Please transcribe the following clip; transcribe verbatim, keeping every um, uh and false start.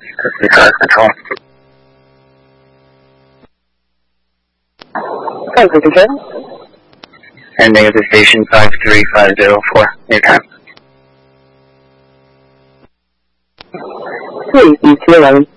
Five Control. Five Control. Ending of the station five three five zero four. Your time. Three, E T eleven.